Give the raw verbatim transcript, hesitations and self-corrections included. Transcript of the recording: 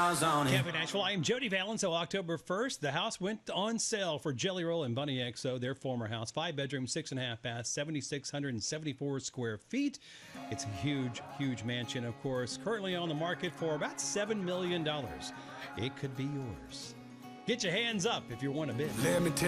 stars on it. Camping Nashville, I am Jody Valens. So October first, the house went on sale for Jelly Roll and Bunny X O, their former house. Five bedrooms, six and a half baths, seven thousand six hundred seventy-four square feet. It's a huge, huge mansion, of course. Currently on the market for about seven million dollars. It could be yours. Get your hands up if you want to bid. Let me tell